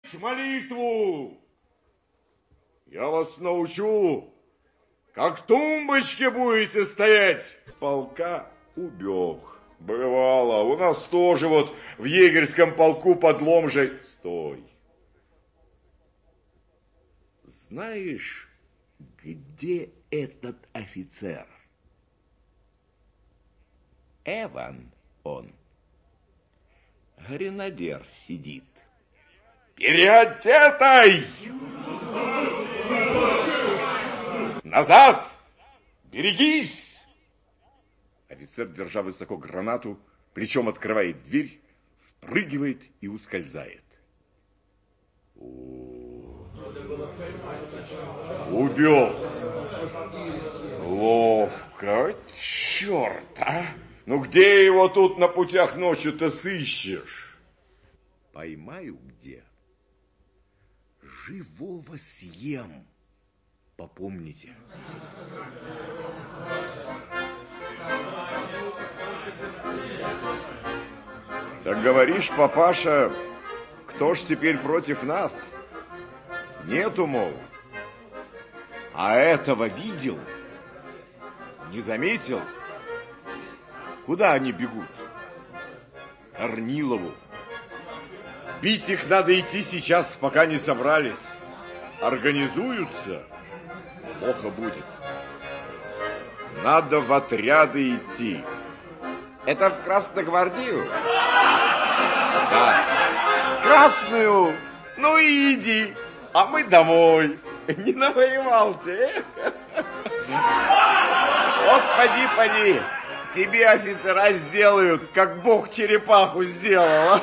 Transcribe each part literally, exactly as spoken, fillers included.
молитву. Я вас научу, как тумбочки будете стоять. С полка убег. Бывало, у нас тоже вот в егерском полку под Ломжей. Стой. Знаешь, где этот офицер? Эван он. Гренадер сидит. Переодетай! Назад! Берегись! Офицер, держа высоко гранату, плечом открывает дверь, спрыгивает и ускользает. Убег. Ловко. Черт, а! Ну где его тут на путях ночью-то сыщешь? Поймаю где? Живого съем. Попомните. Так говоришь, папаша, кто ж теперь против нас? Нету, мол. А этого видел? Не заметил? Куда они бегут? К Корнилову. Бить их надо идти сейчас, пока не собрались. Организуются, плохо будет. Надо в отряды идти. Это в Красногвардию? Да. Красную? Ну и иди. А мы домой. Не навоевался, эх? Вот поди, поди. Тебе офицера сделают, как Бог черепаху сделал.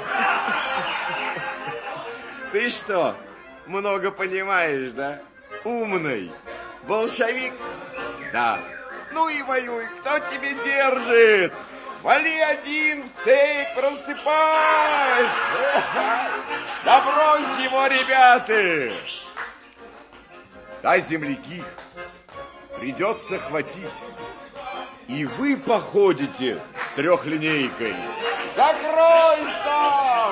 Ты что, много понимаешь, да? Умный. Большевик? Да. Ну и воюй, кто тебе держит? Вали один в цепь, просыпайся! Да брось его, ребята! Да, земляки, придется хватить. И вы походите с трехлинейкой. Закройся!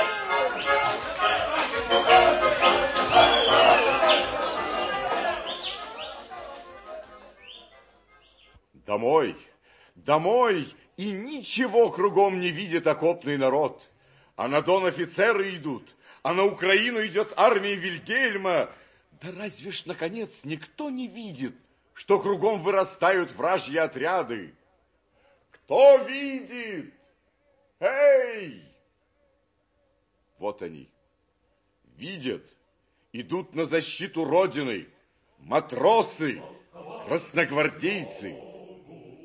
Домой, домой, и ничего кругом не видит окопный народ. А на Дон офицеры идут, а на Украину идет армия Вильгельма. Да разве ж, наконец, никто не видит, что кругом вырастают вражьи отряды? Кто видит? Эй! Вот они, видят, идут на защиту Родины матросы, красногвардейцы.